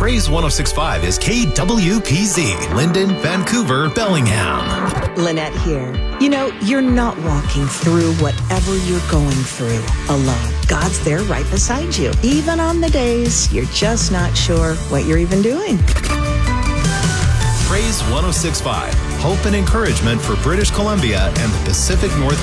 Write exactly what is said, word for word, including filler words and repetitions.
Praise one oh six point five is K W P Z, Linden, Vancouver, Bellingham. Lynette here. You know, you're not walking through whatever you're going through alone. God's there right beside you, even on the days you're just not sure what you're even doing. Praise one oh six point five, hope and encouragement for British Columbia and the Pacific Northwest.